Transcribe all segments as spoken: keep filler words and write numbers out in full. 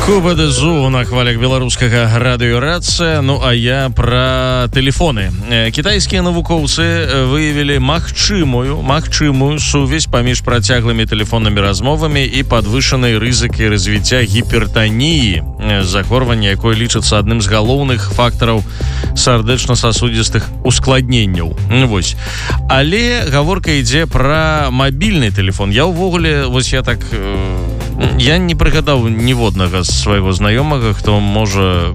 Куба де Зу на хвалях беларускага радыёрацыя. Ну а я пра тэлефоны. Кітайскія навукоўцы выявілі магчымую магчымую сувязь паміж працяглымі тэлефоннымі размовамі і падвышанай рызыкай развіцця гіпертаніі, захворвання, якое лічыцца адным з галоўных фактараў сардэчна-сасудзістых ускладненняў. Вось. Але гаворка ідзе пра мабільны тэлефон. Я ўвогуле, вось я так... Я не прыгадаў ніводнага свайго знаёмага, хто можа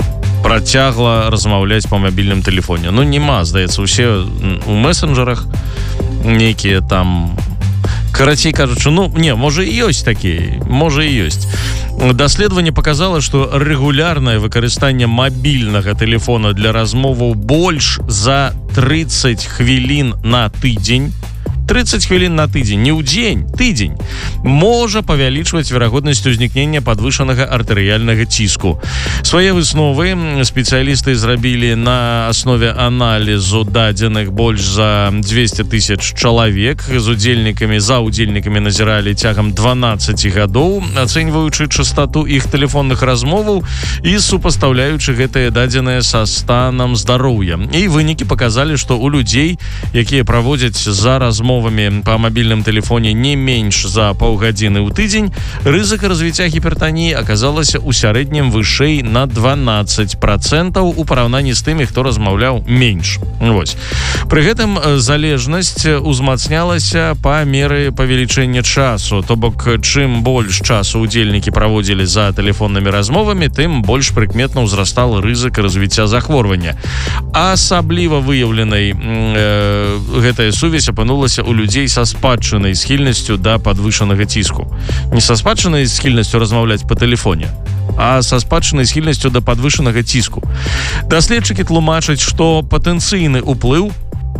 працягла размаўляць па мабільным тэлефоне. Ну, нема, здаецца, усе у месенджерах нейкія там... Карацей кажучы, ну, не, можа і ёсць такія, можа і ёсць. Даследаванне паказала, што рэгулярнае выкарыстанне мабільнага тэлефона для размоваў больш за трыццаць хвілін на тыдзень, трыццаць хвілін на тыдзень, не ў дзень, тыдзень, можа павялічваць верагоднасць узнікнення падвышанага артэрыяльнага ціску. Свае высновы спецыялісты зрабілі на аснове аналізу дадзеных больш за дзвесце тысяч чалавек. З удзельнікамі, за удзельнікамі назіралі цягам дванаццаці гадоў, ацэньваючы частату іх тэлефонных размоваў і супастаўляючы гэтыя дадзеныя са станам здароўя. І вынікі паказалі, што у людзей, якія праводзяць за размову па мабільным тэлефоне не менш за паўгадзіны ў тыдзень, рызыка развіцця гіпертаніі аказалася ў сярэднім вышэй на дванаццаць працэнтаў у параўнанні з тымі, хто размаўляў менш. Вось. Пры гэтым залежнасць узмацнялася па меры павелічэння часу, то бок чым больш часу удзельнікі праводзілі за тэлефоннымі размовамі, тым больш прыкметна ўзрастала рызыка развіцця захворвання. Асабліва выяўленай э, гэтая сувязь апынулася у людзей са спадчынай схільнасцю да падвышанага ціску. Не са спадчынай схільнасцю размаўляць па тэлефоне, а са спадчынай схільнасцю да падвышанага ціску. Даследчыкі тлумачаць, што патэнцыйны ўплыў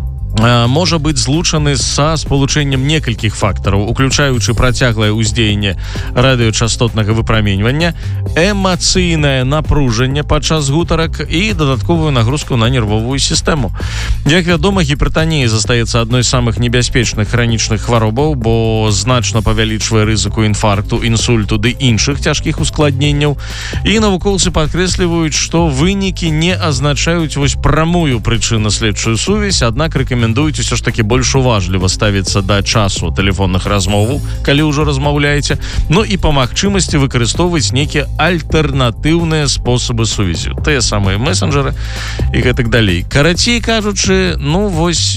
можа быць злучаны са спалучэннем некалькіх фактараў, уключаючы працяглае ўздзеянне радыёчастотнага выпраменьвання, эмацыйнае напружанне падчас гутарак і дадатковую нагрузку на нервовую сістэму. Як вядома, гіпертанія застаецца адной з самых небяспечных хранічных хваробаў, бо значна павялічвае рызыку інфаркту, інсульту ды іншых цяжкіх ускладненняў. І навукоўцы падкрэсліваюць, што вынікі не азначаюць вось прамую прычынна-следчую сувязь, аднак рэкамендуюць усё ж такі больш уважліва ставіцца да часу тэлефонных размоваў, калі ўжо размаўляеце, ну і па магчымасці выкарыстоўваць нейкія альтэрнатыўныя спосабы сувязі. Тыя самыя месенджеры і гэтак далей. Карацей кажучы, ну вось,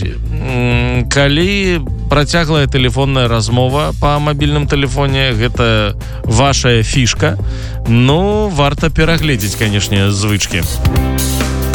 калі працяглая тэлефонная размова па мабільным тэлефоне, гэта вашая фішка, ну, варта перагледзець, канешне, звычкі.